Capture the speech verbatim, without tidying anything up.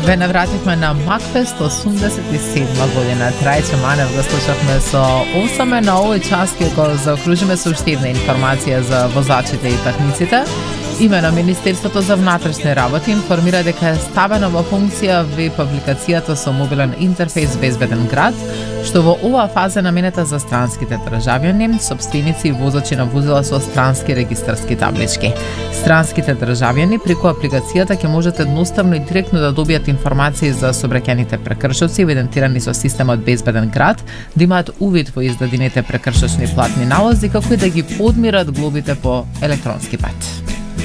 Ве навративме на Макфест осумдесет и седма година. Трајче Манев го слушавме со осаме на овој час ќе го заокружиме со уште една информација за возачите и патниците. Имено Министерството за внатрешни работи информира дека е ставено во функција веб апликацијата со мобилен интерфејс Безбеден град, што во оваа фаза наменета за странските државјани, сопственици и возачи на возила со странски регистарски таблички. Странските државјани преку апликацијата ќе можат едноставно и директно да добијат информации за сообраќајните прекршоци евидентирани со системот Безбеден град, да имаат увид во издадените прекршочни платни налози, како и да ги подмират глобите по електронски пат.